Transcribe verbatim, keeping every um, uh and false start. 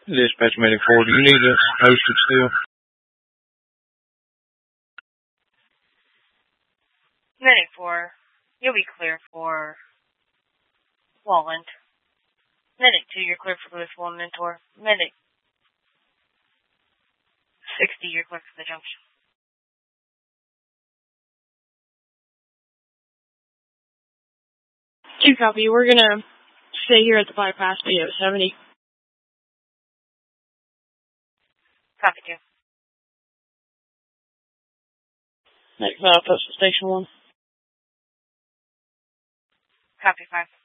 Dispatch medic four, do you need it posted still? Medic four, you'll be clear for Walland. Medic two, you're clear for Louisville and Mentor. Medic sixty, you're clear for the junction. Two copy. We're gonna stay here at the bypass B O seventy. Copy two. Next up, that's station one. Copy five.